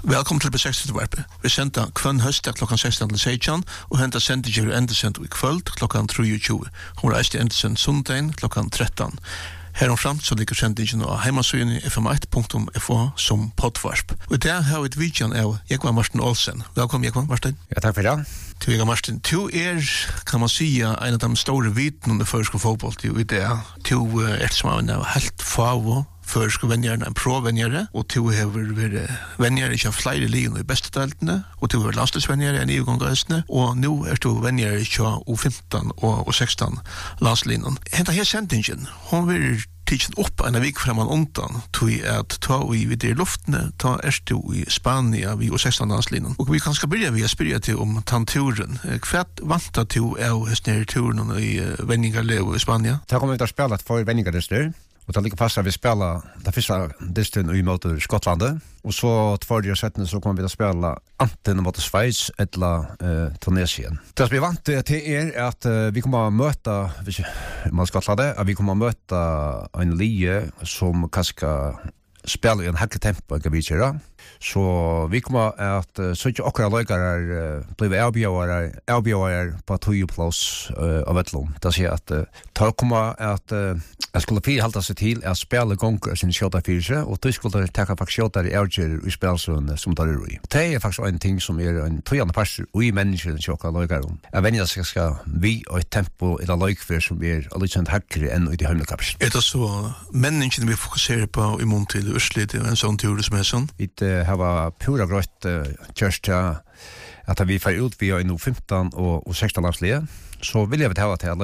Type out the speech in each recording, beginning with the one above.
Velkommen til B6-varpet. Vi sender kvann høst klokken 16 til 16, og hentet sendinger og endesendt i kvöld klokken 23. Hun reiste endesendt sundagen klokken 13. Heromframt så ligger sendingen av heimasøyen i fm1.fo som poddvarp. Og i dag har vi et videoen av Jekvann Martin Olsen. Velkommen, Jekvann Martin. Ja, takk for det. Til Jekvann Martin, du kan man si, en av de store viten under førske fotball i dag. Du som en helt favo førske vennjerne, en pro-vennjere, og du har vært vennjere ikke av flere ligen i bestedeltene, og du har vært landslagsvennjere enn i ugangøsene, og nå du vennjere ikke av U15 og 16 landslinjen. Hentet her sendingen, hun vil tidsen opp en vik freman undan, tog at ta vi videre i luftene, ta du i Spania, vi og 16 landslinjen. Og vi kan skal begynne ved å spørre til om tanturen. Hva vant du av høstnere turen i Venningarleo i Spania? Da kommer vi til å spille for Venningarleo. Og det ligger fast at vi spiller den første disten i mot Skottlandet. Og så tverdig og settene så kommer vi til å spille enten mot Schweiz eller Tunesien. Det som vi vant til at vi kommer å møte, hvis man skal ta det, at vi kommer å møte en lie som kanskje spiller i en hakket tempo, kan vi kjøre. Så vi kommer at så ikke akkurat løykere blir avbjører på 20 plass av Vettlund. Det sier at det kommer at jeg skulle halda seg til at spille gonger sin kjøta fyrse, og det skulle takke faktisk kjøta i avgjør i spilsøvnene som det i. Det faktisk en ting som en tøyende parser og i menneskene kjøka løykere. Jeg venner skal vi og et tempo i det løykfyr som litt sånn hakkere enn i de høymekapser. Det så menneskene vi fokuserer på i mån til Østlig til en sånn tur som sånn? Vi har pura grøtt kjørst til at vi får ut via i 15 og 16 landslige, så vil jeg ha til at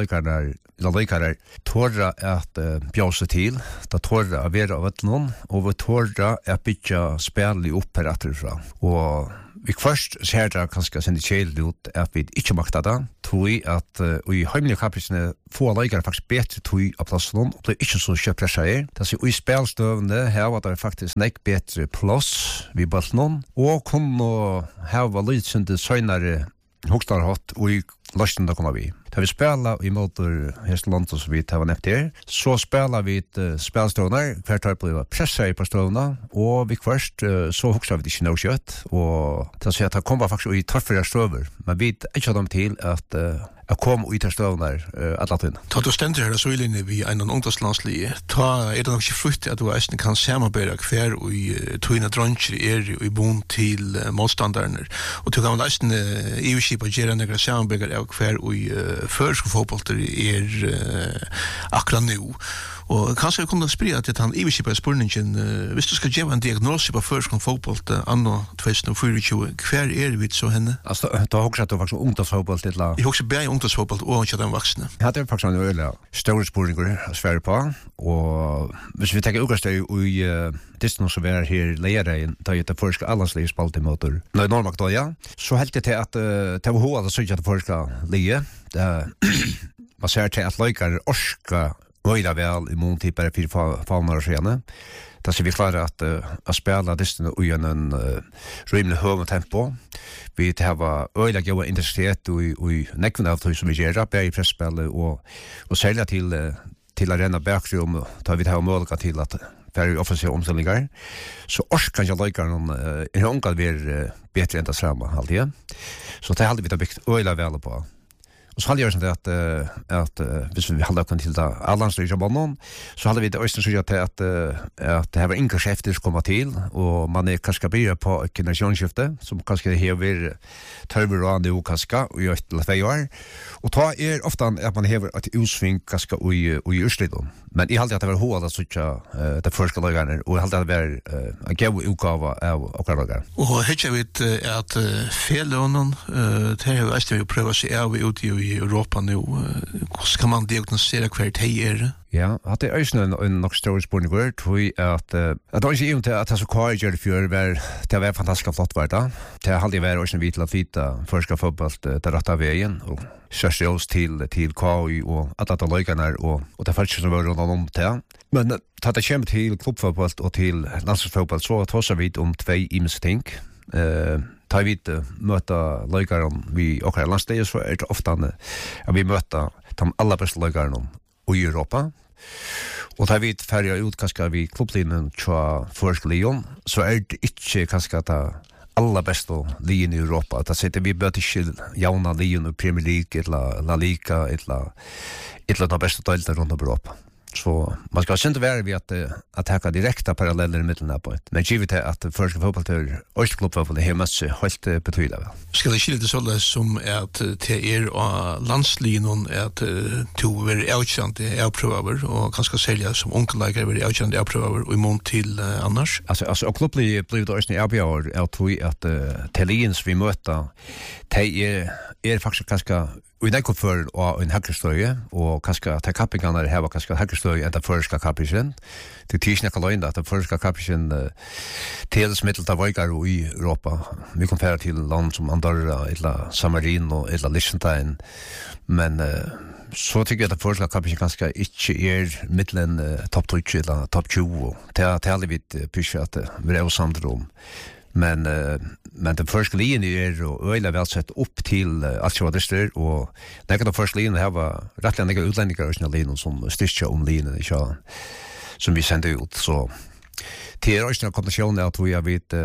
løykere tårer at bjause til, da tårer å være av et noen, og vi tårer å bygge spillet opp her etterfra. Og vi først ser det kanskje sende kjelig ut at vi ikke makta det, tror at i heimlige kaprisene få løykere faktisk bedre tog av plassen, og det ikke så kjøpresser. Det er i spilstøvende her var det faktisk nek bedre plass vi balt noen, og kunne ha litt sønne søgnere hokstarhatt og i løsningen da kommer vi. Da vi spiller i måter Hesteland som vi har nevnt her, så spiller vi et spilstøvner, hvert år blir presset på støvnene, og vi først så hokser vi det ikke noe kjøtt, og det sier at det kommer faktisk i tørrfere støver, men vi ikke har dem til at jeg kom ut av støvner alle tiden. Ta du stender her så i linje vi en ungdomslandslige, det nok ikke frukt at du eisen kan samarbeide hver og tøyne dronjer i bon til motstanderne, og du kan eisen EU-skipet gjøre en samarbeide av hver og førske fotballter akkurat nå. Og kanskje jeg kunne spørre til han EU-skipet spurningen, hvis du skal gjøre en diagnose på førske fotballter anno 2024, hver vi så henne? Altså, du har også faktisk ungdomsfotball til da? Jeg har også bare ungdomsfotball og ikke den voksne. Ja, det faktisk en øyelig store spurninger å svære på, og hvis vi tenker ukastøy i distan som vi her leire, da er det første allanslige spalte måter. Når Normakt da, ja, så helt det til at det var hovedet at det ikke at det første leie, man ser til at løykere orsker møyda vel i mån til bare 4 fauner og skjene. Da ser vi klare at spela distan i en rymlig høy tempo. Vi har øyla gode intensitet i nekvene av tog som vi gjør, bare i presspillet og særlig til å renne bakgrunn, da vi har målet til at for offensive omstillinger, så orsker ikke løykerne unga vi bedre enn det samme alltid. Så det hadde vi byggt øyla vel på. Og så hadde jeg sånn at hvis vi hadde oppgått til allandsstyret av banen, så hadde vi det også sånn at det var inga skjefter som kom til, og man kanskje bygget på et generasjonsskifte, som kanskje hever tørver og andre kanskje, og i 8 eller 2 år. Og da ofte at man hever et utsving kanskje i Østliden. Men jeg hadde at det var hovedet at sånn det første løgene, og jeg hadde at det var en gøy utgave av akkurat løgene. Og helt jeg vet at felånen, det har jo Østliden prøvet seg av ut i Europa nu. Hvordan kan man diagnosere hver det Ja, at det er en nok større spørninger, tror jeg at det er ikke even til at det så kvar gjør det før, det var fantastisk flott vært da. Det har aldri vært også en vidt til at vite første fotball til rett av veien, og kjørste oss til KI og alle løykene, og det er faktisk som var rundt om det. Men da det kommer til klubbfotball og til landslagsfotball, så tåser vi om 2 imens ting. Ta vi møter løykere vi akkurat landstedet, så det ofte at vi møter de aller beste løykerne i Europa. Og da vi ferdig ut kanskje vi klubblinjen til Førsk Lyon, så det ikke kanskje at alla bästa ligen i Europa. Det sätter vi bör inte jauna ligen i Premier League eller La Liga eller de bästa delta runt om Europa. Så man ska inte vara vid att hacka direkta paralleller i mitten på ett. Men givet att första fotboll till Östklubbfotboll är mest helt betydligt väl. Ska det skilja så som att till och landslinjen att to är outkänt avprövar och kanske sälja som onkellägare är outkänt avprövar och imon till annars. Alltså och klubben blev då östra avgör att Tellins vi möta är faktiskt ganska och det går för och en hackerstöje och kanske ta kappingarna det här var kanske hackerstöje ända första kapitlen till tisnaka landa att första kapitlen till smittelta vägar i Europa vi comparerar till land som Andorra eller San Marino eller Liechtenstein men så tycker jag att första kapitlen kanske inte är mitten topp 20 eller topp 20 det har vi pyschat att vi är samdrom men den första linjen är och öjla väl sett upp till Altsjövadrister och när den första linjen här var rättligen några utlänningar i linjen som styrka om linjen som vi sände ut så till östra konditionen att vi har vet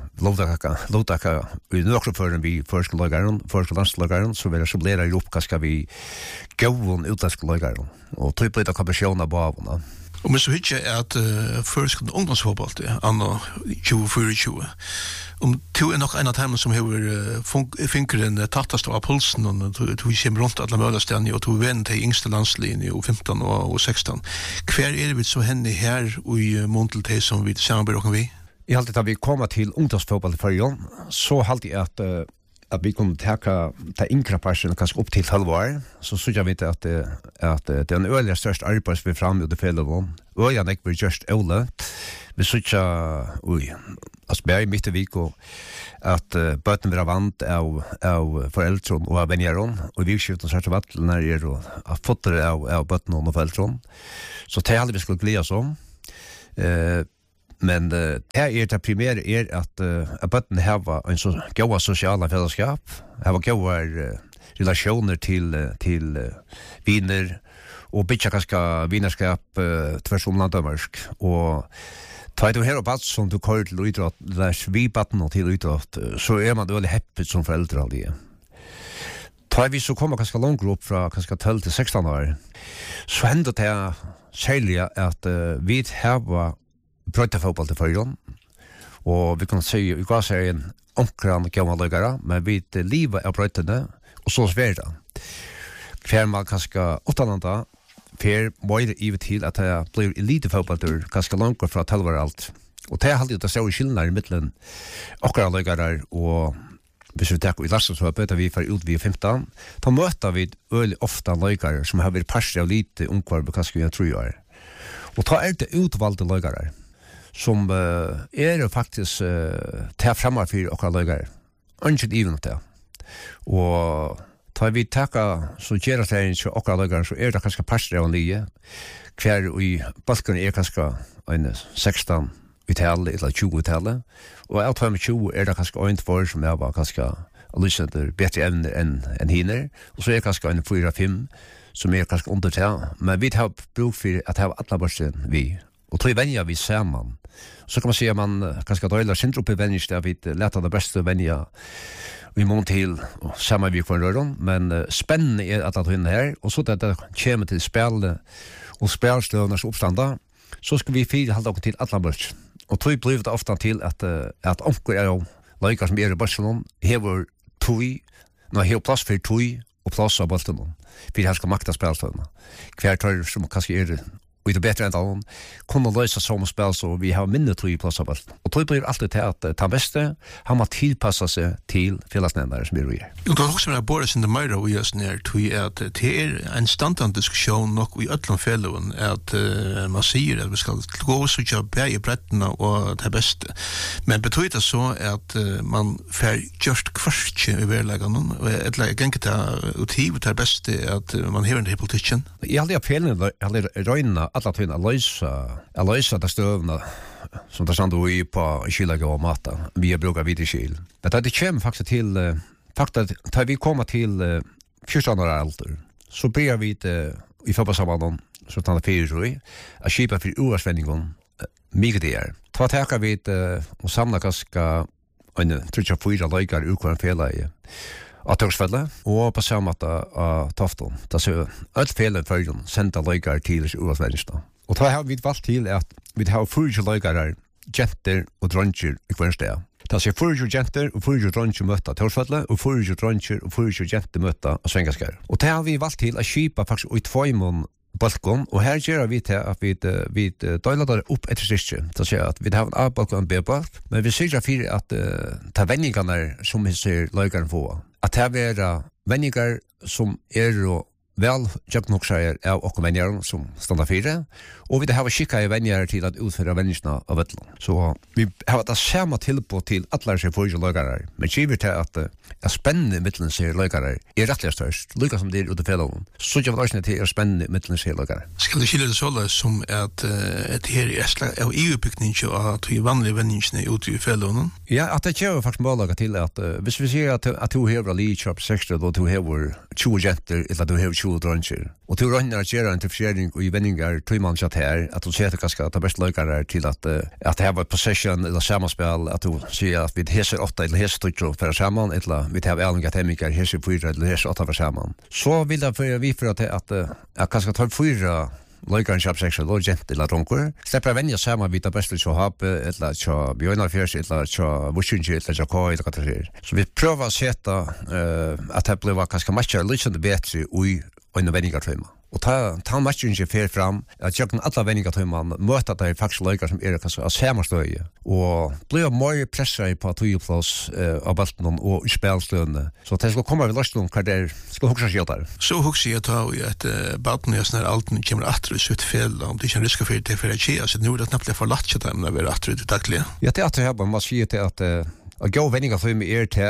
låta vi nu också för vi första landslagaren så vill sublera ihop ska vi gå en utländsk lagare och typ lite konditioner på avna. Och men så hittar jag att först ungdomsfotboll anno 2024. Om två är nog en av dem som har fingren tattast av pulsen och du ser runt alla möjliga ställen och du vänder till yngsta landslinje och 15 och 16. Kvar är det vi så hände här i Montelte som vi samarbetar vi? I allt att vi kommer till ungdomsfotboll för igen så halt jag att vi kunde ta inkrappassen kanske upp till 12 år så jag vet att det är en öliga störst arbets vi fram under felon och jag tänker vi just Ola vi såg alltså bär mitt i veckan att botten vi har vant av föräldrar och av vänner och vi skjuter så här vart när det är att fotra av botten och föräldrar så det hade vi skulle glädjas om men här är det primära är att botten här var en så goda sociala fällskap här var goda relationer till vänner och bitchaska vänskap tvärs om landamärsk och tar du här och bats som du kör till idrott där vi batten till idrott så är man väldigt happy som förälder all det. Tar vi så kommer ganska lång grupp från ganska 12 till 16 år så händer det sälja att vi här var bröta fotboll till förjon och vi kan säga vi kan säga en omkran gamla lagare men vi liva är brötande och så svärda. Kvar man kanske 8 per mer i till att det blir elitfotboll där ganska långt från 12 år allt. Och det har alltid det så skillnad i mitten och alla lagare och hvis vi tar i lastet så bøter vi for ut vid 15, da møter vi øyelig ofte løygere som har vært parster av lite ungkvarv, kanskje vi 3 år. Og da det utvalgte løygere som er faktisk til fremme for okra løygere. Ønsket even til. Og da vi takker så gjør det ikke okra løygere, så det kanskje parster av nye. Hver i balken kanskje 16 uttale eller 20 uttale. Og alt 25 det kanskje en for som var kanskje lysende bedre evner enn hiner. Og så det kanskje en 4-5 som kanskje under til. Men vi har bruk for at ha alle børsen vi. Og tror venja vi sammen. Så kan man si at man kanskje døyler sin opp i venjer der vi leter det beste venja vi må til sammen vi kvar røren. Men spennende at det er her. Og så det kommer til spillet og spilstøvners oppstander så skal vi fire halde oss til Atlanbørg. Og tog blir det ofte til at omkring jo løyker som i Barcelona hever hever plass for tog og plass av bolten. For her skal makta spilstøvna. Hver tar som kanskje og det bedre enn noen, kunne løse sånne spill så vi har mindre tog i plass av bolten. Og tog blir alltid til at ta beste, han må tilpasse seg til fellesnevnere som i. Og det har også vært både sin det mer og gjøres nær tog at det en standard diskusjon nok i øtlen felloen at man sier at vi skal gå så ikke bære brettene og det beste. Men betyr det så at man får gjørst kvarskje i verlegene og et genget ut hivet det beste at man hever den politikken? Jeg har aldri fellene, jeg har aldri røyna alla tvinna lösa det stövna som det stannar i på kylaga och mata. Vi brukar vid i kyl. Men det kommer faktiskt till tar vi kommer till 14 år ålder så ber vi i fotbollssammanhang så tar det 4 år att skipa för oavsvändningen mycket det är. Ta täcka vi och samla ganska tror 4 løykar ur hver fela i av Tørsfelle, og på samme måte av Tofton. Da ser alt fele førgen senda løykar til urvalsvenningsta. Og da har vi valgt til at vi har 4 løykar her, jenter og dronger i hver sted. Da ser 4 jenter og 4 dronger møtta Tørsfelle, og 4 dronger og 4 jenter møtta av Svengaskar. Og da har vi valgt til å skipa faktisk ut 2 balkon, og her gjør vi til at vi døyler det opp etter styrke. Det sier at vi har en A-balkon og en B-balk, men vi sier for at ta vendingene som vi ser løygeren få. At det er vendingar som vel jøgnoksager av okkur venjar som standa 4, og vi har skikka i venjar til at utføre vendingene av Vettlund. Så vi har det samme tilbud til alle seg forrige løygarer, men skriver til at spennende mittelen seg løygarer rettelig størst, lykka som det ute i felloven. Så gjør vi også til spennende mittelen seg løygarer. Skal det skille det så som at det her er slag av EU-bygning og at vi vanlige vendingene ute i felloven? Ja, at det kjører faktisk målaget til at hvis vi sier at du hever litkjøp 60, og du hever 20 jenter, eller du hever 20 dronger, og du rønner at gjøre en tilfjering og i vendingar, tror man ikke at her, at du ser kanskje at det best løygarer til at det her var possession eller samspel, at du sier at vi heser 8 eller heser 2 for sammen, eller vi har ærlige akademiker, heser 4 eller heser 8 for sammen. Så vil det vi for at kanskje tar 4 løykaren kjøp 6 eller jenter eller dronker. Slipper venja sammen vidt det beste til å hape, eller til å bjørne fjørs, eller til å vursynge, eller til å kåre, eller hva det er. Så vi prøver å sette at det blir kanskje mye lykkende bedre i en vendingartøyma. Og ta matchen fer fram, at jeg kan alle vendingartøyma møte de faktisk løykar som kanskje av samme støye, og blir mer presset på tøyeplass av balten og spilstøyene. Så det skal komme ved løsning hva det skal hukse seg der. Så hukse jeg at balten er sånn alten kommer atter i sitt fel, om det ikke er risker for det for å så nå er det knapt det for latt til dem å være atter i det daglige. Ja, det er at jeg man sier til at gå vendingartøyma til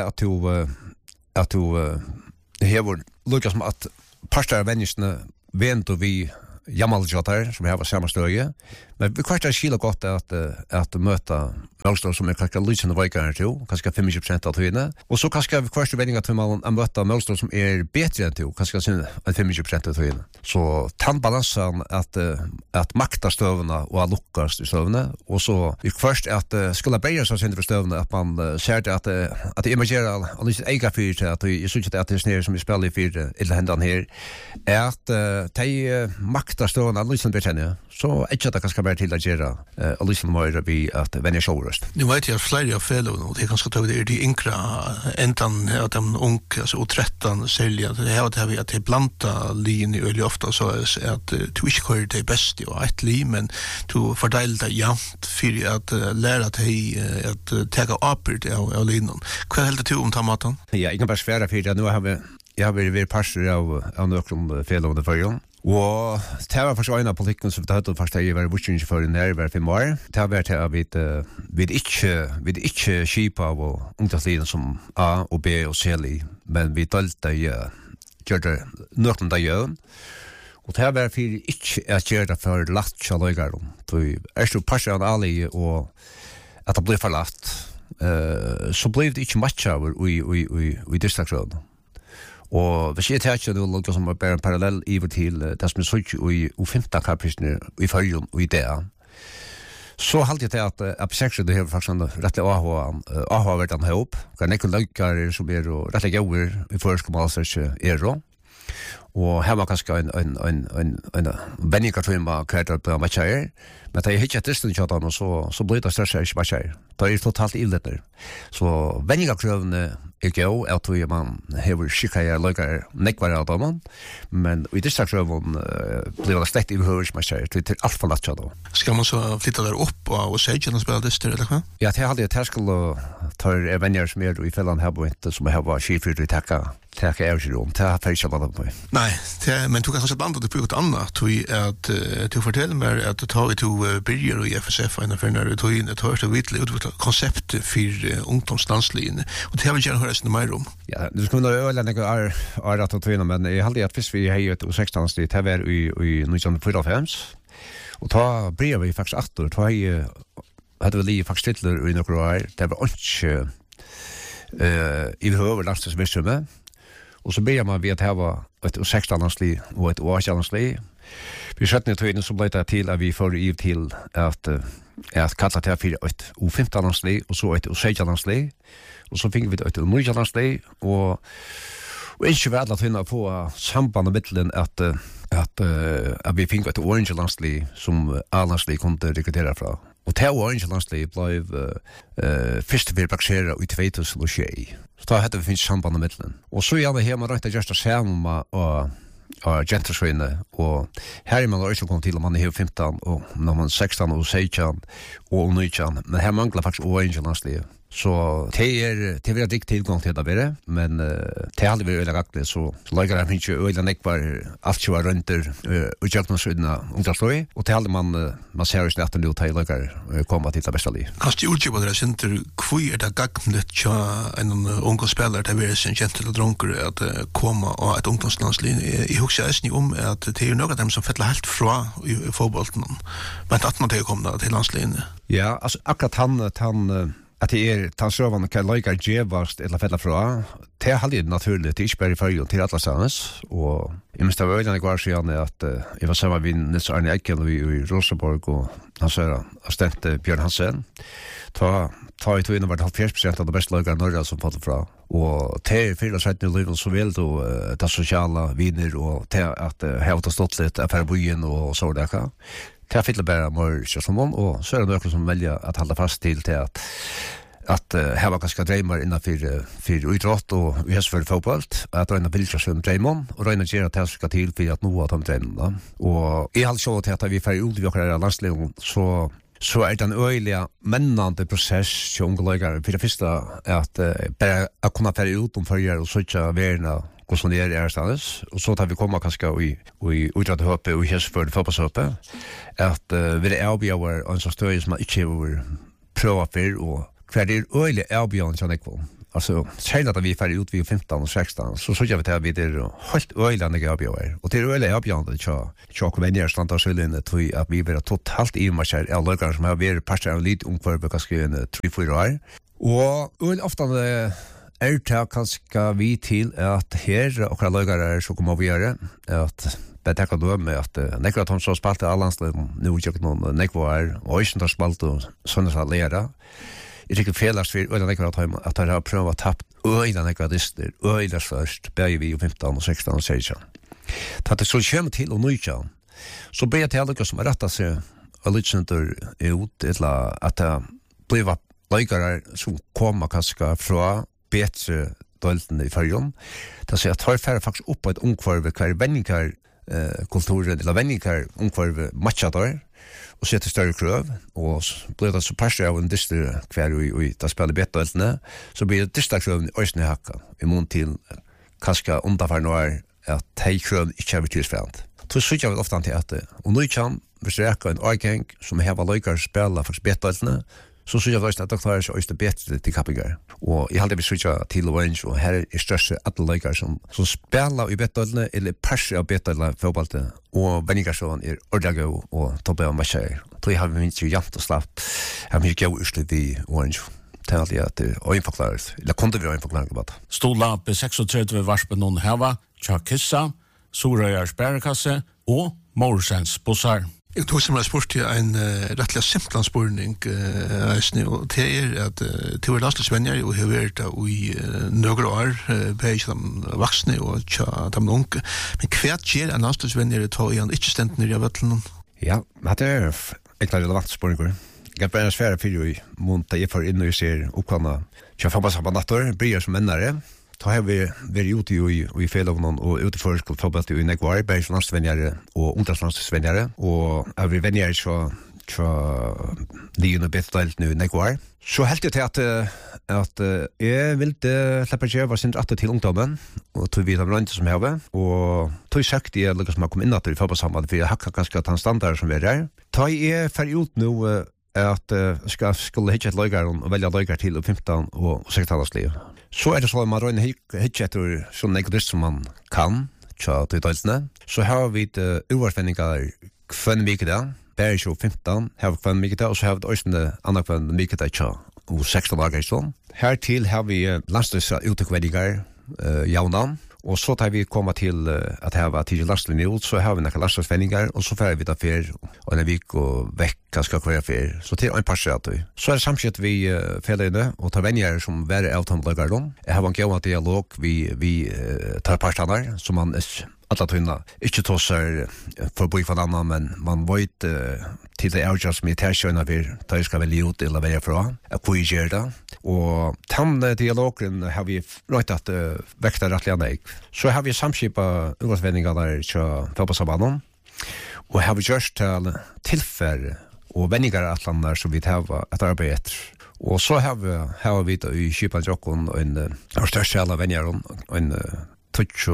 at du hever lykkes som at parstar av vendingene vent og vi jammaljatar som har samme støye, men vi kvart skila godt at møta målstår som kanskje lysende veikere til, kanskje 50% av tøyene, og så kanskje vi kvart vendinga til man møta målstår som bedre enn til, kanskje 50% av tøyene. Så tannbalansen at makta støvene og at lukkast i støvene, og så vi kvart at skulle beire seg for støvene, at man ser det at det imagerer litt eiga fyrt til at jeg synes at det er snere som vi spiller i fyrt eller hendan her, at de makta støvene lysende bekjenner, så ikke at det kanskje bare til å gjøre lysende mer vi at venner sjårøst. Nu vet jeg at flere av fellowen, og det er ganske tøy, det er de yngre endan av de unge, altså og 13 særlig, at det er at det blanda lien i øyelig ofte, så er at du ikke kører det beste og et li, men du fordeiler det jevnt for at lære deg at tega apert av linen. Hva heldur du om ta maten? Ja, jeg kan bare svære for det. Nå har vi vært parser av nøkron fellowen det forrige. Og det var faktisk en av politikken som vi hadde faktisk jeg var vursynge for nær hver 5 år. Det var til at vi ikke skipa av ungdomsliden som A og B og C-li, men vi delte gjør det nøkken da gjør. Og det var for ikke at gjør det for lagt til løygaren. Det så parser av alle og at det ble for lagt, så ble det ikke match av i distriktsråden. Og hvis jeg tar ikke noe som er bare en parallell iver til det som er sånn i 15 kaprisene i fargen og i det, så halte jeg til at P6 det har faktisk en rettelig AHA-verden her opp. Det er nekken løykere som er rettelig gauer i førskommelse og her var kanskje en vendingartøyma hver på matcher, men da jeg ikke har distan kjøttan, så blir det største ikke matcher. Det er totalt ildetner. Så vendingarkrøvene er gøy, at man hever skikkere løykere nekvare av dem, men i distriktskrøven blir det slett i behøver matcher, det er alt for latt kjøttan. Skal man så flytta der opp og se ikke noen spiller distur, eller hva? Ja, det hadde jeg terskel tar venner som er i fellan her på inte, som har vært skifyrt i tekka avgjørum, det har jeg ikke bandet på. Nei, men du kan kanskje blanda det på noe annet, at du forteller meg at du tar to byrger i FSF innenfor når du tar inn et hørt og vitlig utviklet konsept for ungdomslandslinjen, og det har vi gjerne hørt sånn mer om. Ja, du skal nå øyne noe rett og tøyne, men jeg halte at hvis vi har gjort 16. det var i 1994, og da bryr vi faktisk 8 år, da hadde vi faktisk titler i noen år, det var ikke i behøver landstidsvirksomhet, og så ber man ved at det var et 16-landslig og et 18-landslig, Vi skjøtte i tøyene så ble det til at vi får giv til at kalla til for et U15-landslig, og så et U16-landslig, og så fikk vi et U19-landslig, og ikke vi alle finne på sambandet mittelen at vi fikk et Orange-landslig som A-landslig kunne rekruttere fra. Og til Orange-landslig ble først vi braksere i 2020. Så da hadde vi finnes sambandet mittelen. Og så gjerne her man røynt just det samme og gentersøyne, og her man også kommet til om man er 15, og når man 16 og 16 og 19, men her mangler faktisk Orange-landslig. Så det er ikke tilgang til det bedre, men det er aldri vært øyelig så lager jeg ikke øyelig nekvar alt som var rundt og gjøkningsøydene ungdomsløy, og det er aldri man ser oss netten ut til lager komme til det beste liv. Kanskje utgjøper dere sinter, hvor det gagnet til en unge spiller til å være sin kjent til dronker at komme av et ungdomslandsliv? Jeg husker jeg om at det er noen av dem som fettler helt fra i fotbollen, men at man til å komme til landslivet. Ja, altså akkurat han at det tannsrøvende kan løyker djevast eller fella fra, det er halvdig naturlig, det er ikke bare i fargen til alle sannes, og jeg minst det var øyne kvar siden at jeg var sammen med Nils Arne Eiken i Rosenborg, og han sier assistent Bjørn Hansen, ta i togene var det 70% av det beste løyker i Norge som fått fra, og til 4-17 i livet så vil du det sosiale viner, og til at jeg har stått litt affære byen og så det ikke. Det er fyller bare mor kjørsmån, og så er det noen som velger at holde fast til at her var ganske dreimer innenfor idrott og uhetsført fotball, at Røyna vil ikke sønne dreimer, og Røyna gjør at det skal til for at noe av de dreimer. Og jeg har så til at vi får ut i akkurat landslivet, så er det en øyelig mennende prosess til unge løyere. For det første er at bare å kunne fære ut om forrige og søtte verden hvordan det er stedet, og så tar vi komme kanskje i utratthøpet og i hesført fotballshøpet, at vi er avbjøver og en sånn støy som man ikke har prøvet for, og hver det er øyelig avbjøvende som jeg på. Altså, selv at vi er ferdig ut ved 15 og 16, så synes jeg at vi er helt øyelig enn jeg avbjøver. Og det er øyelig avbjøvende til å komme inn i stand av sølene til at vi er totalt imaskjær av løkere som har vært parter av litt ungkvarve ganske 3-4 år. Og øyelig ofte er det kanskje vi til at her og løgere så kommer vi gjøre at det er ikke med at nekker at han så spalte alle landsleden nå ikke noen nekvar og ikke tar spalte og sånne som lere. Jeg tykker felast for øyne nekker at han har prøvd å tapt øyne nekker dister, øyne størst, begge vi 15 og 16 og 16. Da det så kommer til og nøytja, så ber jeg til alle som har rettet seg og litt sønter ut eller at det blir løgere som kommer kanskje fra betre døltene i fargen. Det sier at her faktisk opp på et ungkvarve hver venninger kulturen eller venninger ungkvarve matchader og setter større krøv og blir det så parster av en dyster hver og da spiller betre døltene så blir det dyster krøven i øysene hakka i mån til kanskje underfær når at de krøven ikke er tilsfærende. Så sier jeg ofte til at og nå kan hvis det er en årgang som hever løyker spiller faktisk betre døltene så synes jeg at det klarer seg også bedre til kappinger. Og jeg halte vi switcha til Orange, og her er største alle løyker som spiller i bettøllene, eller parser av bettøllene fotballte, og venningersån er ordentlig og toppe av maskjer. Så jeg har minst jo jant og slapp, jeg har mye gøy urslut i Orange. Det er alltid at det er øyenforklaret, eller kunne vi øyenforklaret på det. Stola B36 varspen noen heva, Tjakissa, Sorøyars bærekasse og Morsens bussar. Jeg tog som har spurt til en rettelig simpel spurning, og det er at til å være landslisvenner og har vært i noen år, bare ikke de voksne og ikke de unge. Men hva gjør en landslisvenner til å ikke stende ned i vettelen? Ja, det er egentlig relevant spurninger. Jeg kan bare svære for i måned jeg får inn og jeg ser oppkvannet til fotballsambannatter, bryr som mennere. Da har vi vært ute i Felovnen og ute for fotballt i Nekvar, bare som landsvenjere og ungdomslandsvenjere, og jeg vil venjere fra liggende bettdelt nå i Nekvar. Så helt til at jeg ville slippe ikke var sin rette til ungdommen, og tog vidt av landet som jeg har, og tog sagt jeg lykkes med å komme inn til fotballsambandet, for jeg har ganske at han standard som vi er her. Da jeg ferdig ut nå at skulle hitte et løyger og velge løyger til 15 og 16 liv. Så er det så at man røyner hitte etter sånne egodist som man kan, til dølsene. Så har vi uvarsvenninger kvann mykje da, bare 15, har vi kvann mykje da, og så har vi også andre kvann mykje da, og 16 dager i sånn. Hertil har vi landsløse utekvenninger, jaunan, Och så tar vi komma till att ha till lastlinje ut så har vi några lastvändningar och så får vi ta för och när vi går vecka ska kvar för så till en passerat så är samskift vi fällande och tar vänjer som värre automlagar dem. Jag har en god dialog vi tar parstanar som man alla tunna inte tossar för på ifrån annan men man vet till det är just med tärskörna vi tar ska väl ut eller välja från att vi gör det och tam dialogen har vi rätt att växta rättliga så har vi samskipa ungdomsvändningar där så på samman och har vi just tillfälle och vändningar att landa så vi har att arbeta och så har vi då i Kipandrockon en största vänner en touch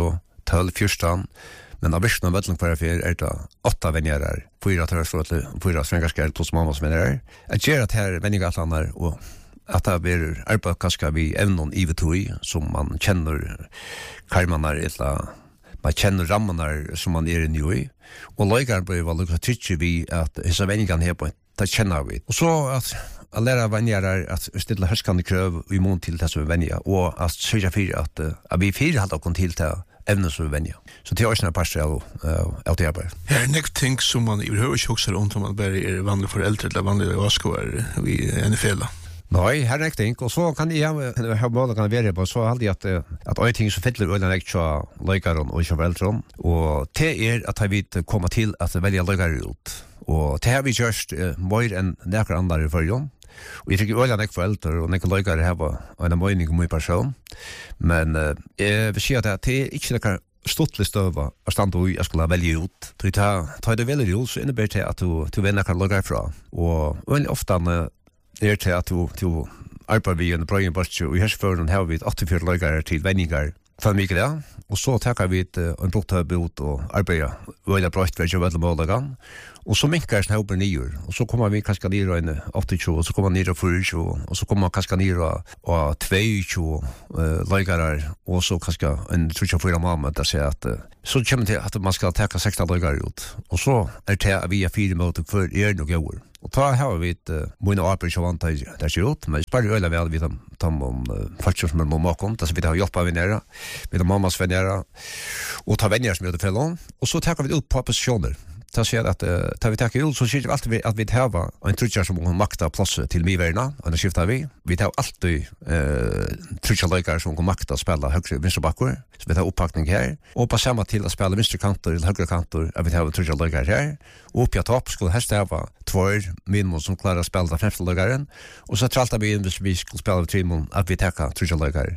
12-14, men av börsen av Vötling kvar är det 8 vänjarar, 4 törslåtlig, 4 svängarskär, 2 mammas vänjarar. Att göra att här vänjagatlanar och att det blir arbetskaska vid ävnon i vetui som man känner karmanar eller man känner rammanar som man är nu i. Och löjgar blir väl lukka tryggje vi att hessa vänjagan här på det känner vi. Och så att lära vänjarar att ställa härskande kröv i mån till det som vänja och att sörja för att vi fyra hade okon till det ämnen som vi vänja. Så det är också en par av det här bara. Är det näkt ting som man i huvud också om man bara är vanliga föräldrar eller vanliga avskåare i NFL? Nej, här är näkt ting. Och så kan jag ha mål kan vara på så alltid att en ting som fyller ölen extra läkaren och föräldrar och det är att vi komma till att välja läkare ut. Och det har vi just mer än några andra i förrjön. Och jag tycker ölen är föräldrar och några läkare här var en mening om en person. Men jag vill säga att det är inte några stottligt stöva att stanna och jag skulle välja ut. Ta det väldigt ut så innebär det att du väljer några läkare från. Och ofta är det att du arbetar vid en bra inbörst och i härsfören har vi 84 läkare till vändningar för mycket där. Och så tackar vi en brotthörbot och arbetar väldigt bra för att göra väldigt målagan. Och så minkar den här nio och så kommer vi kanske ner en 80 och så kommer ner och 40 och så kommer man kanske ner och 22 läkare och så kanske en 34 mamma där säger att så kommer det att man ska ta 16 läkare ut. Och så är det att vi är 4 mot för nog år. Och ta här vi mina arbetsvantage där ser ut men spara öle väl vi tam om faktiskt med mamma så vi har jobbat med nära med mammas vänner och ta vänner som gör det för och så tar vi upp på positioner. Ta sig att tar vi tackar ut så ser det alltid att vi har en trutcher som har makta plats till mivärna och då skiftar vi tar alltid trutcherläkare som går makta spela högre vänsterbackar så vi tar upppackning här och på samma till att spela vänsterkanter eller högerkanter att vi har trutcherläkare här och upp på topp skulle helst ha 2 minimum som klarar att spela främsta läkaren och så traltar vi in vi skulle spela 3 minimum att vi tar trutcherläkare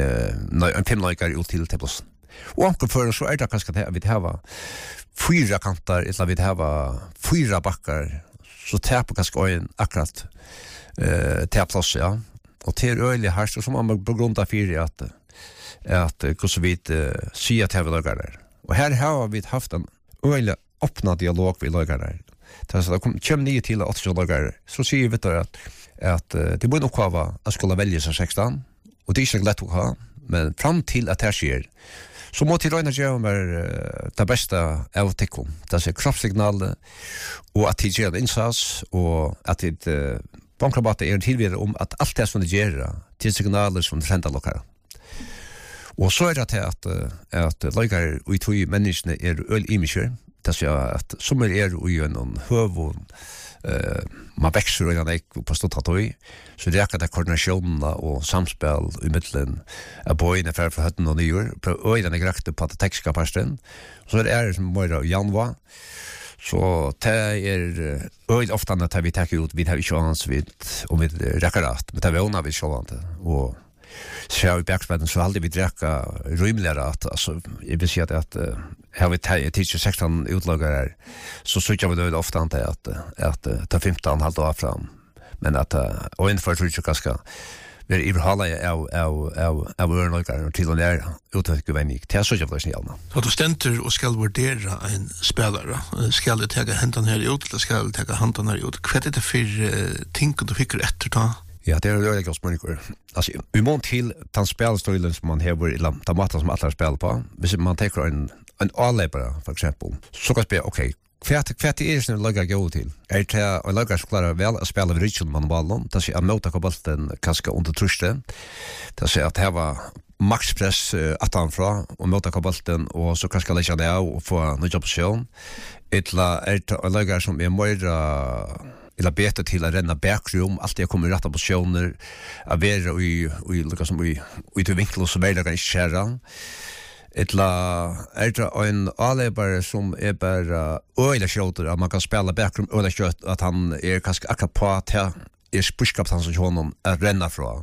en 5 läkare ut till plus. Och onkel för så är det kanske att vi har 4 kanter eller vi har 4 backar så täpper kanske en akkurat täpplats ja och till öliga här så som man på grund av fyra att hur så vitt se att vi lagar där och här har vi haft en öliga öppna dialog vi lagar där så det kommer ner till 8 lagar så ser vi då att det borde nog vara att skulle välja sig 16 och det är inte lätt att ha men fram till att det sker så måste Röjna göra det bästa av tecken. Det är kroppssignal och att det gör en insats och att det bankrabatter är tillvidare om att allt det som det gör till signaler som händer lokala. Och så är det att läkare och två människorna är öl-imager. Det är att som är i en hövån man växer och en på ståttatøy så det är koordinationen och samspel i mitten av bøyene for høtten og nyår på øyene grekte på at tekniska parsten så det är som mer januar så det är öl ofta när vi tar ut vi har inte chans vid om vi räcker att men det vånar vi så inte och så har vi backspaden så aldrig vi dräcka rymligare att alltså jag vill säga att har vi teacher 16 utlagare så söker vi då ofta inte att ta 15 halvt år fram men att och inför tror jag ganska vi överhålla av örnlagare till den är utvecklingsväg till så jag vill säga så du ständer och ska värdera en spelare ska det ta händan här ut eller ska det ta händan här ut vad är det för ting du fick rätt ta. Ja, det är det jag spår. Alltså, vi måste till den spelstilen som man har i tomater som alla spelar på. Hvis man tar en A-läpare, för exempel, så kan spela, okej, kvärt är det som lagar gå till? Är det en lagar som klarar väl att spela vid riktigt man ballen? Det är att möta bollen kanske under trusten. Det är att det var maxpress attanfra och möta kabalten och så kanske lägga det och få en jobb position. Ettla är lagar som är mer eller bättre till att renna backroom, allt jag kommer i rätta positioner, att vara i liksom i till vinkel och så vidare kan köra. Ettla är det en allebar som är bara öliga skjuter att man kan spela backroom öliga skjut att han är kanske akkurat på att är spuskapten som honom att renna från.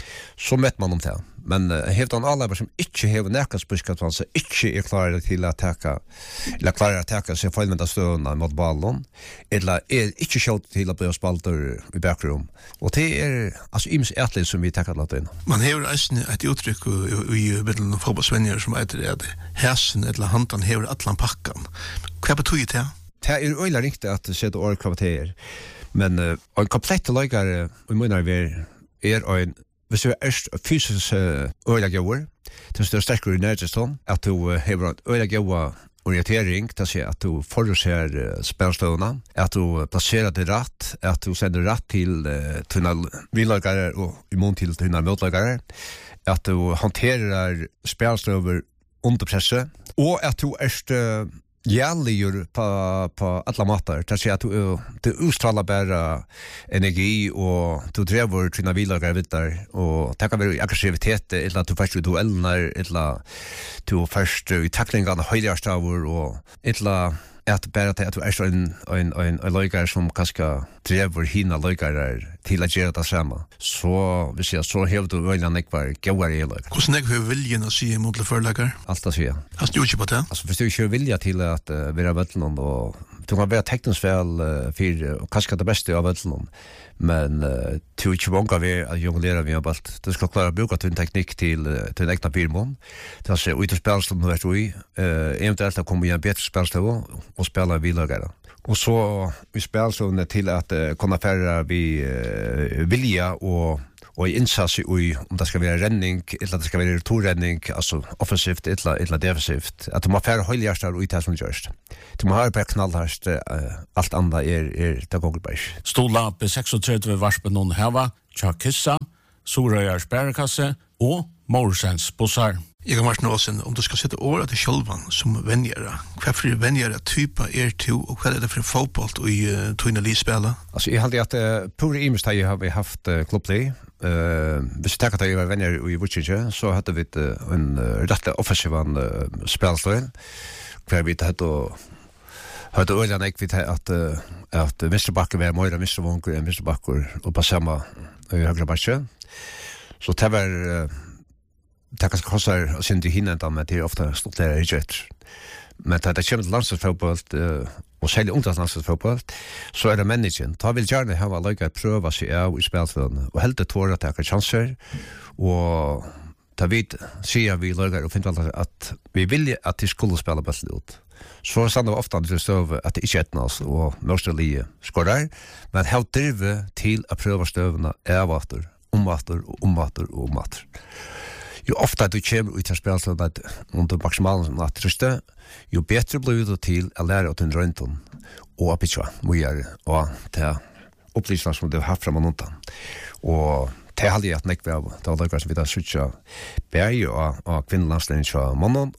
Så mätt man om det. Men helt han alla som inte har näka spuskapten så inte är klara till att attacka eller klara att attacka sig för med stöna mot bollen eller är inte skjut till att bli spalter i backroom. Och det är alltså ims ärligt som vi tackar lite in. Man har ett uttryck i bilden av fotbollsvänner som heter att häsen eller handen har allan packan. Vad betyder det? Det är öliga riktigt att sätta ord kvaliteter. Men en komplett lagare i menar vi är en hvis du fysiskt öliga gåor, det är starkare i närhetsstånd, att du har en öliga gåa orientering, det säger att du förutser spelstövna, att du placerar det rätt, att du sänder rätt till dina villagare och immun till dina motlagare, att du hanterar spelstöver under presse, och att du är jävligur på alla matar. Det säger att du utstrålar bara energi och du driver dina villagare vidare och det kan vara aggressivitet eller att du först i duellerna eller du först i tacklingarna höjliga stavor och eller att bara att du är en lagare som kanske driver hina lagare till att göra det samma. Så vi säger så helt du väljer nekvar gåare i lagare. Hvordan är viljan att se mot förlagare? Allt att säga. Hast du inte på det? Alltså först du kör vilja till att vara vattnon och du kan vara tekniskt väl för och kanske det bästa av vattnon. Men du inte vånga vi att jonglera vi har allt. Du ska klara bruka din teknik till en egna firman. Det ser ut att spela som du vet vi. Eventuellt att komma i en bättre spelstå och spela vidare. Och så vi spelar så till att kunna färra vi vilja och insats i om det ska vara räddning eller det ska vara returräddning, alltså offensivt eller defensivt. Att man färra höjligarstar och i det som görs. Det man har bara knallhärst, allt andra är det gångbärs. Stola B36 varspen någon heva, Tjakissa, Sorøyars bærekasse og Morsens bussar. Jag har Martin Åsen, om du ska sätta året till självan som vänjare. Vad för vänjare typa to och vad är det för fotboll i Tuna Lee-spela? Alltså jag hade att på Imst har vi haft klubblig. Hvis vi tackar att jag var vänjare i Vucic så hade vi en rätt offensiv spelstil. Kvar vi hade öliga nekvitt att Mr. var mer Mr. Wonker än Mr. Backer och på samma högra backen. Så det var det kanske kostar att synda hinna men det är ofta stort där i jet. Men det kommer till landslagsfotboll och sälja ungdomslandslagsfotboll så är det människan. Ta vill gärna ha lika att pröva sig av i spelfälten och helt tvåra att ta chanser och ta vid se vi lagar och finna att vi vill att det skulle spela bäst ut. Så stannar vi ofta till stöv att det inte ätnas och mörsterlige skorar men helt driver till att pröva stövna övatter, omvatter. Jo ofta du kommer ut till spelstället under maximalen att trösta, ju bättre blir det till att lära åt en rönton och apitcha, mojar och det upplysningar som du har haft fram undan. Och det hade jag att nekva av, det var lagar som vi där switcha berg och kvinnelandslinjen till mannen,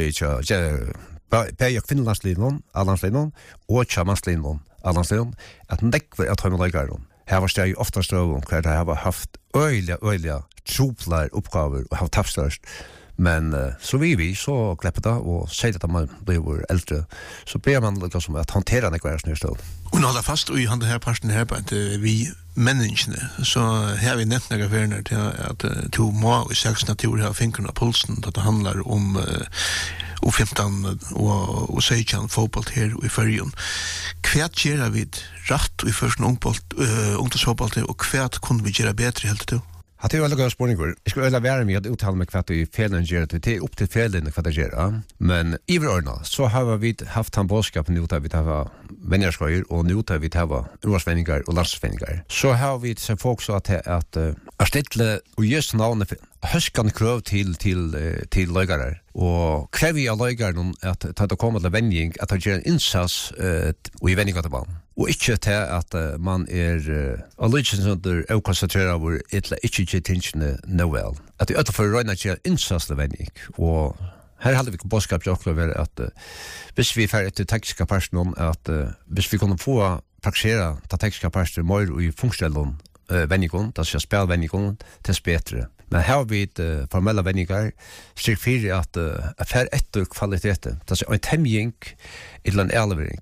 berg och kvinnelandslinjen, allanslinjen och tjamanslinjen, allanslinjen, att nekva att ha med lagar dem. Här var det ju ofta stråv om hver det har haft öliga troplar uppgaver och har tappstörst. Men så vi så kläpper det och säger att man blir äldre så blir man liksom att hantera det kvar snurstål. Och hålla fast i han det här parten här på att vi människorna så här vi nämnt några vänner till att to må i sex natur har fingrarna pulsen att det handlar om och 15 och sejan fotboll här i förrjun. Kvärt gör vi rätt i första ungdomsfotboll och kvärt kunde vi göra bättre helt då. Att det är väldigt spårningar. Jag skulle lära mig att uttala mig kvart i felen gör det. Det är upp till felen kvart att göra. Men i vårna så har vi haft han bådskap nu där vi har vännerskojor och nu där vi har ursvänningar och landsvänningar. Så har vi så folk så att ställa och just navnet höskan kröv till lägare och kräver jag lägare att ta det komma till vänning att göra en insats och i vänning att barn. Og ikke til at man alligens under å konsentrere over ikke ikke tingene novel. At det for å røyne ikke innsatslig venning. Og her hadde vi ikke bådskap til å være at hvis vi får etter tekniske personen, at hvis vi kunne få praksere ta tekniske personer mer i funksjonellen venningen, det skal spille venningen, til bedre. Men her har vi formelle venninger, styrk 4 at affær etter kvalitet, det er en temming eller en elevering.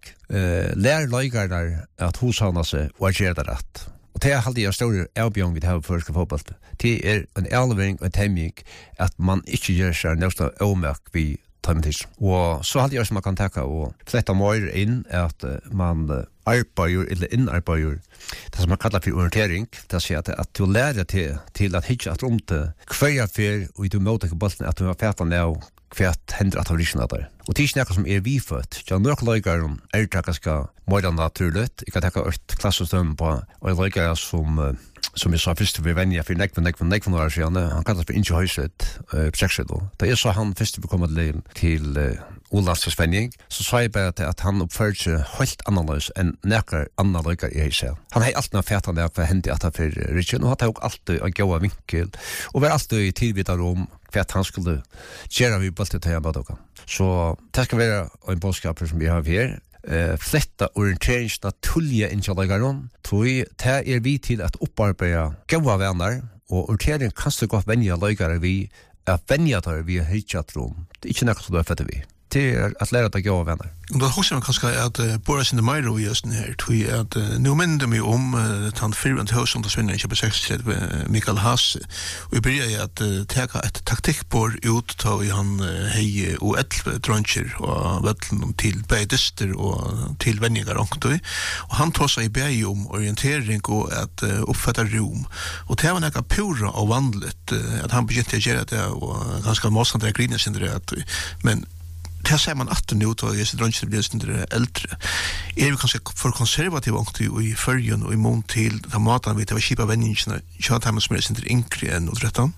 Lær løygerne at hoshavner seg og gjør det rett. Og det er alltid en stor avbjørn vi har på første fotball. Det er en elevering og en temming at man ikke gjør seg nesten omøk vi tømmetis. Og så alltid også man kan takke og flette mer inn at man arbeider eller innarbeider det som man kallar for orientering, det sier at du lærer til at hitje at til hver affær og du møter ikke bolten at du har fætan av hvert hender at du risjoner der. Og det er ikke som vi født. Ja, nok løygere det skal mer naturligt. Jeg kan takke et klassestømme på og løygere som jeg sa først vi venner for nekven år siden. Han kallar for Inge Høyset på 6. Da jeg sa han først vi kom til Olandsvenning, så sa jeg bare at han oppførte seg helt annerledes enn nekker andre løygere i seg. Han har alltid fætan av hva hendte at han for Richard, og han har alltid en gode vinkel, og var alltid i tilvidere om hva han skulle gjøre vi boltet til hjemme dere. Så det skal være en bådskap som vi har her. Fletta orienteringsnaturlige innkjallageren, tror jeg det vi til at opparbeide gode venner, og orientering kan så godt vennlige løygere vi at vennlige der vi har hittet rom. Det er ikke noe som du har født vi. Det er at lære deg gode venner. Da husker man kanskje at Boris in the Myro i Østen her, tror jeg at nå minner meg om den 4. høsten til svinner i 6 Mikael Hasse, og jeg begynner at teka et taktikkbord ut til han hei og 11 dronjer og vettelen til beidister og til venninger og han tog seg i bei om orientering og at oppfatta rom, og det var nekka pura og vanligt at han begynte å gjøre det og ganske motstandere griner sin det, men det ser man at nu då är så drönt blir det äldre. Är vi kanske för konservativa och i förgen och i mån till de maten vi det var skipa vännerna chat har man inte inkre än och 13.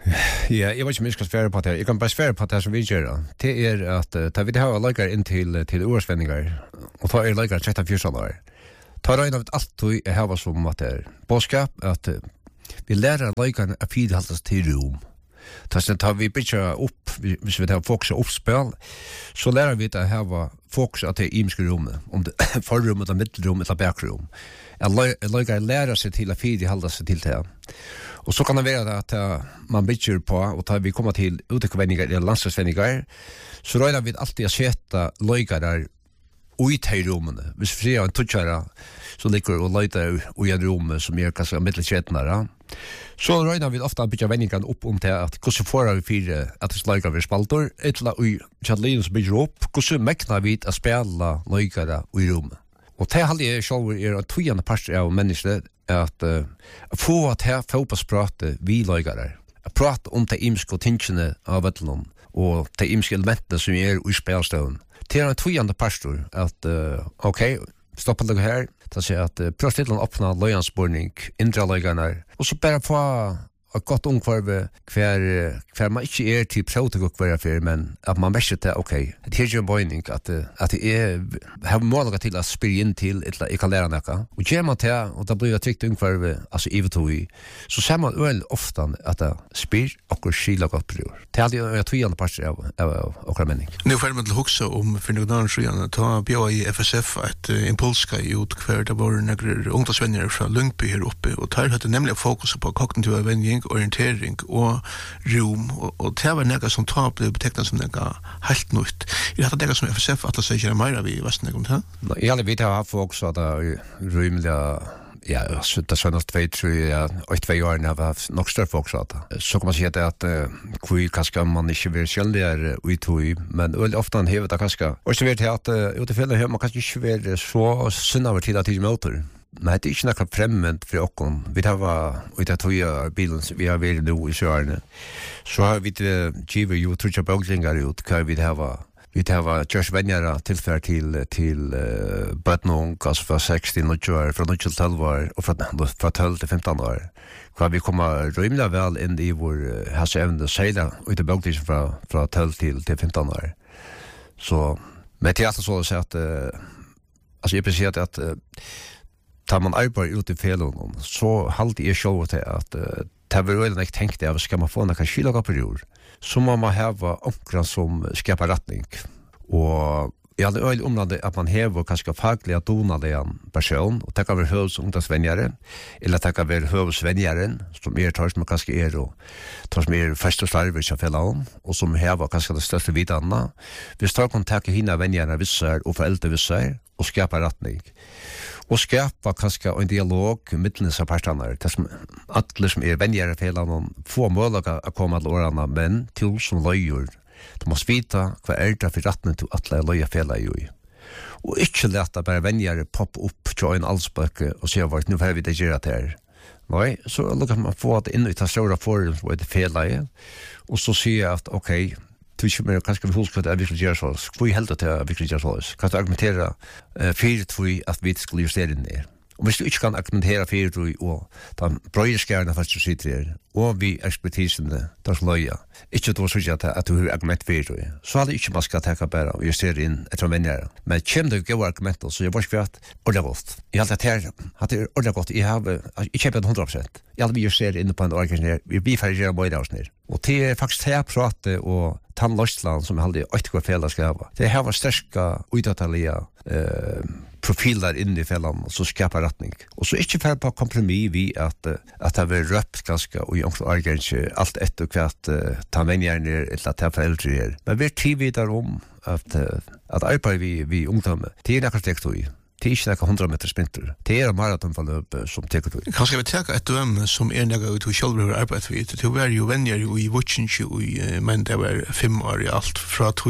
Ja, jag vet inte mycket sfär på det. Jag kan bara sfär på det som vi gör. Det är att ta vi det har lägger in till årsvändningar och ta lägger 34 år. Ta röna av allt och jag har som att det boskap att vi lär lägga att feed hållas till rum. Så tar vi bitcha upp, hvis vi tar fokus på uppspel, så lærer vi att ha fokus at det imske rummet, om det forrummet, eller middelrummet, eller bakrum. Jeg lærer seg til å fide halda seg til det. Og så kan det være at man bitcher på, og tar vi kommer til utekvenninger eller landslagsvenninger, så røyner vi alltid å sette løygere ut i rummene. Hvis vi ser en tutsjere som ligger og løyter i en rom som kanskje middelkjetnere, så røyner vi ofte bytja venningene opp om til at hvordan får vi fire at det løyger vi spalter, etla i kjallinen som bygger opp, hvordan mekner vi å spille løygere i rommet. Og det halde jeg selv en tøyende part av mennesket at få at her fotballsprate vi løygere, at prate om de imske tingene av vettelen og de imske elementene som i spilstøven. Det en tøyende pastor at ok, stoppa det her, det sier at prøv til å åpne løyansborning, indre løygerne, og så bare få et godt omkvarve hver man ikke til prøvdegokvarve for, men at man messer til, ok, det er en bøyning at det har målet til å spyrre inn til, eller jeg kan lære noe, og gjør man til, og da blir det trygt omkvarve, altså i vetoi, så ser man øyelig ofte at det spyr og skil og godt bror. Det er alltid en tøyende parter av okra menning. Nå får man til å huske om for noen annen siden, ta bjør i FSF et impulska ut hver det var noen ungdomsvenner fra Lundby her oppe, og tar hadde nemlig fokus på kognitiv venning, orientering og rom, og det var noe som ble betegnet som noe helt nytt. Er det noe som FSF at det sier mer av i Vesten, om det? Ja, vi har fokus at det er rymelig, ja, det er sånn at 2 år har hatt nok større fokus at det. Så kan man si at hvor kanskje man ikke vil kjøldigere utøy, men veldig ofte han hever det kanskje. Og så vet jeg at utenfor man kanskje ikke vil så sunn av tid at det møter. Men det er ikke noe fremmed for oss. Vi har ut av tøye bilen vi har vært nå i Sørene. Så har vi givet jo trutja bøgringer ut hva vi har kjørs vennere tilfær til bøtnung, altså fra 16 år, fra 0 til 12 år, og fra 12 til 15 år. Hva vi kommer rymelig vel inn i vår hasseevne seiler ut av bøgringer fra 12 til 15 år. Så, men til alt så å si at alltså jag precis att tar man arbetar ut i felon så halde jag själv till att det var väl inte tänkt att ska man få några kylaga period så må man ha omkring som skapar rättning och jag hade öl omlande att man häver kanske fagliga donade person och tacka över hövs ungdomsvänjare eller tacka över hövsvänjaren som tar som kanske och tar som första starver som fällan och som häver kanske det största vidarna. Vi står kontakt med hina vänjarna vissar och föräldrar vissar och skapa rättning. Och skapa kanske en dialog mellan dessa parterna. Det som alla som vänjare fällan får möjlighet att komma till årarna men till som löjor. Du måste veta vad det för rätten till att löja fela i. Och inte leta bara vänjare poppa upp till en allsböcke och säga vart nu har vi det göra det här. Nej, så lukar man få att in i ta stora forum som är det fela i. Och så säger jag att okej, du kommer kanske vi huska att vi skulle göra så. Ska vi helt att vi skulle göra så? Kan du argumentera för att vi skulle justera in det? Och hvis du ikke kan argumentere for det og ta brøyerskærene først du sitter her, og vi ekspertisene, da som løya, ikke du sier at du har argument for det, så hadde ikke man skal tenke bare og justere inn etter vennere. Men kjem det gode argumenter, så jeg var ikke vært ordentlig godt. Jeg hadde det ordentlig godt. Jeg kjemper 100%. Jeg hadde vi justere inne på en organisering. Vi blir ferdig gjøre møyre av sånn her. Og det er faktisk det jeg prater og tannløsland som jeg hadde øyne fellesskap. Det her var sterske, utdattelige profiler inn i fellan og så skapa rättning. Och så inte för på kompromiss vi att det var röpt ganska och i omkring allt ett och kvart ta vänjärn eller ta föräldrar. Men vi TV där om att arbeta vi ungdom. Det är något tekst i. Det är inte 100 meter sprinter. Det är en maratonförlöp som teker ut. Kanske vi tar ett döm som några ut hur själva har arbetat vid. Det var ju vänner i Watchinchu men det var 5 år i allt för att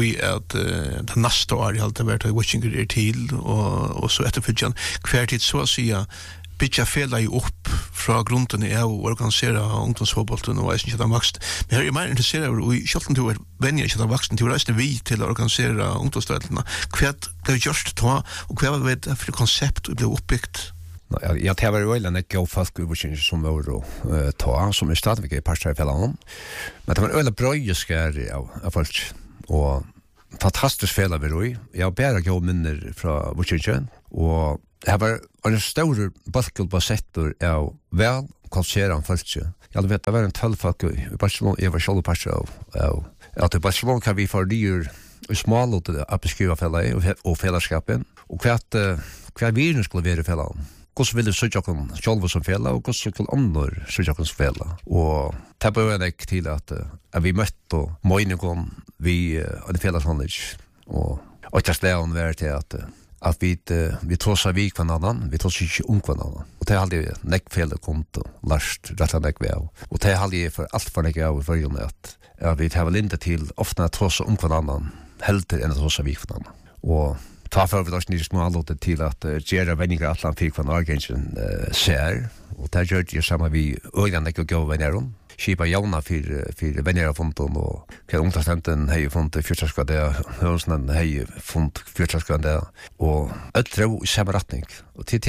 det nästa år i allt det var till Watchinchu till och så efterföljande kvartid så att säga bitcha fela ju upp från grunden är och organisera ungdomsfotbollen och är inte växt. Men jag är mer intresserad av i själva du vänner inte vuxen till resten vi till att organisera ungdomsställarna. Kvart det just ta och kvar vet för koncept och blev uppbyggt. Jag tar väl väl en gå fast överskinn som var då ta som är stadigt i pastor fellan. Men det var öle bröjeskär av folk och fantastiskt fela vi då. Jag bär gå minner från Washington och det var en stor basketballsettor av väl kvalificerade folk. Jag vet det var en 12 folk i Barcelona, jag var själv pastor av att i Barcelona kan vi få dyr och små att beskriva fälla och fällskapen och kvart vi skulle vara fällan. Hvordan vil du søke oss selv som fjellet, og hvordan vil andre søke oss som fjellet. Og det bør jeg til at vi møtte og møgnet vi hadde fjellet sånn litt. Og ikke slæren var til at vi trås av vi hver annan, vi trås ikke hver annan. Og det hadde jeg nekk fjellet kommet og lært rett og nekk vi av. Og det hadde jeg for alt for nekk av i følgende at vi tar vel ikke til ofte trås av hver annan, helter enn trås av vi hver annan. Og ta för vi då små allåt till att göra vänner Atlant fick från Argentin ser och där gör det samma vi ögon det går vänner skipa jauna för vänner av fonton och kan understanden hej font fjärrskad där husnen hej font fjärrskad där och ötro i samma riktning och det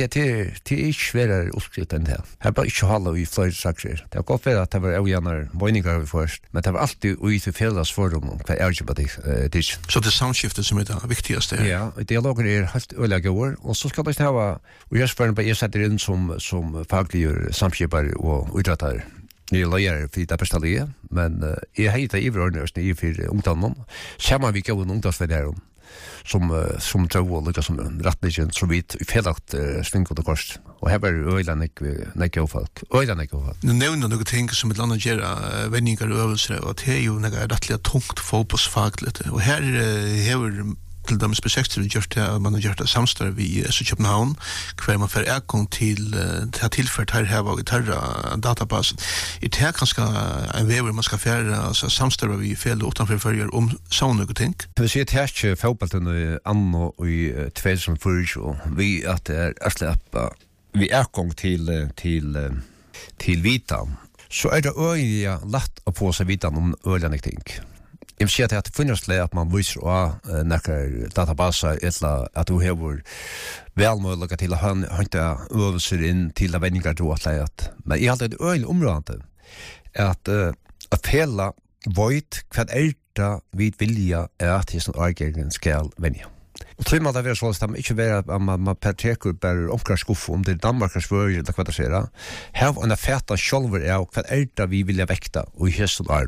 är svårare uppskrift än det här bara inte hålla i fler saker det har gått för att det var ögonar vänner först men det var alltid ut för fellas fördom för det så det soundskiftet som är det viktigaste ja dialogen är helt öliga och så ska det ha och jag spår på jag sätter in som faglig samskipare och uträttar ni lägger för det bästa det men jag heter Iverorners i för ungdomen samma vi går ungdomsvänner som tror och liksom rättligen så vitt i felakt stinker det kost och här var öjlan folk nu nämnde några ting som ett annat göra vänningar övelser och det är ju några rättligt tungt fotbollsfagligt och här har till dem speciellt just det man har gjort det samstarv vi så Köpenhamn kvar man för ägång till tillfört här var gitarra databasen i det här kanske en väg man ska föra alltså samstarv vi fel utanför för om såna ting. Vi ser här fotbollen anno i 2004 och vi att är släppa vi ägång till vitan så är det öliga lätt att få sig vitan om öliga ting. Jag ser att det finns att man visar några databaser eller att du har välmöjliga till att hämta övelser in till vänningar då att men i allt ett öl område att hela void vad är det vi vilja är att det som argument ska vänja. Och tror man det är så att man inte vara man per tekur bara omkring skuff om det Danmark Sverige eller vad det säger. Här en fäta själver är och vad är det vi vill väkta och i hösten är.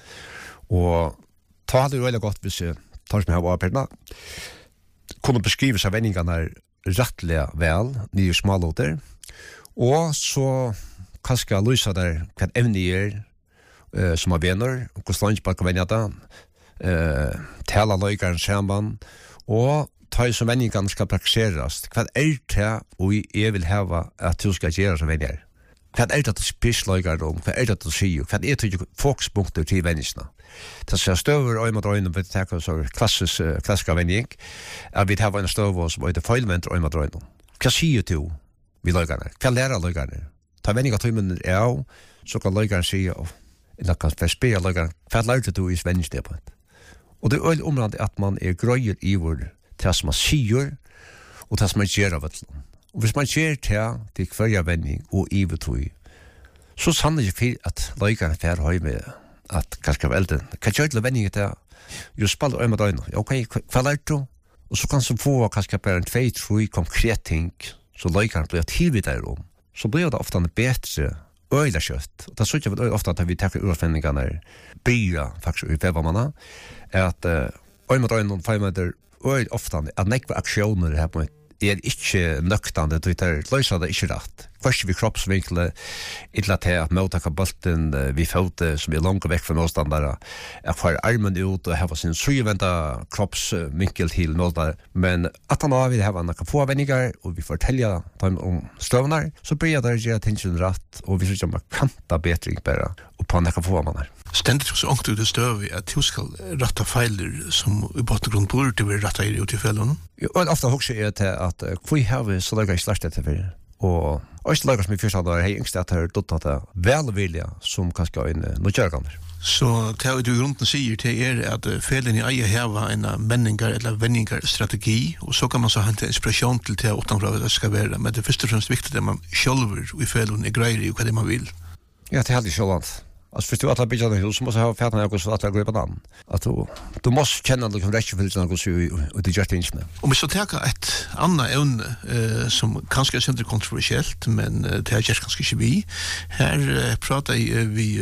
Och ta det väldigt gott hvis jag tar som här varperna. Kunde beskriva sig vändningarna rättliga väl, nya smålåter. Och så kanske lysa där vad ämne är som har vänner och hur slange på vänja där. Tala löjkaren samman og ta som vändningarna ska praktiseras. Vad är det och jag vill ha att du ska göra som vänner? Vad är det att spislöjkar om? Vad är det att säga? Vad är det fokuspunkter till vännerna? Det ser stöver och med dröjna vid det så klassiska vändning. Att vi har en stöver som är det feilment och med dröjna. Vad säger du vid löjkarna? Vad lära löjkarna? Ta vändningar till munnen är så kan löjkarna säga eller kan förspela löjkarna. Vad lärde du i vännerskapet? Och det är området att man är gröjer i vår det som man säger och det som man gör av det. Och hvis man gör det till kvarja vändning och i betog så sannolikt för att löjkarna fär höj med att kanske välden kan göra till vändning det just spall och med ögonen. Okej, vad lär du? Och så kan så få kanske bara en 2-3 konkret ting så löjkarna blir till där om. Så blir det ofta en bättre öjla kött. Och det så jag ofta att vi tar urvändningarna bya faktiskt i febermanna att med ögonen finder öj ofta att nekva aktioner här på är inte nöktande då det löser det inte rätt. Först vi kroppsvinklar illa till att mottaka bollen vi fote som är långt väck från motståndare. Jag får armen ut och ha sin syvända kroppsvinkel till mål men att han har vi ha några få vändningar och vi får tälja dem om stövnar så blir det ge attention rätt och vi ska markanta bättre bara och på några få man. Ständigt så ångt du det stöv att du ska rätta fejler som i bakgrund borde vi rätta i utifrån. Och ofta också är det att vi har så lägga släkt det för och östlägger som i första där är yngst att det dottat det välvilja som kanske en notjärgander. Så det du grunden säger till att felen i eget häva en männingar eller vändningar strategi och så kan man så hämta inspiration till det utanför det ska vara men det först och främst viktigt att man själv i felen är grejer och vad det man vill. Ja, det är helt självant. Alltså förstår att det blir ju som måste ha färdan jag så att jag går på den. Att du måste känna att du kan räcka för det något så och det gör inte. Om vi så tar ett annat ämne som kanske är inte kontroversiellt men det är kanske inte vi. Här pratar vi